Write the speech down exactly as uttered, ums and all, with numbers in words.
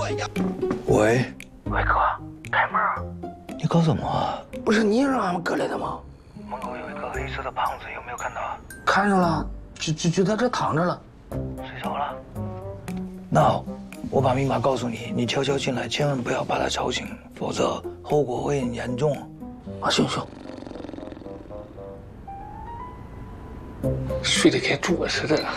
喂， 伟哥，开门！ 你搞什么啊？ 不是你让俺们过来的吗？ 门口有一个黑色的胖子，有没有看到？ 看着了，就就就在这躺着了。 睡着了。那我把密码告诉你，你悄悄进来，千万不要把他吵醒，否则后果会很严重。 啊，行行。睡得跟猪似的。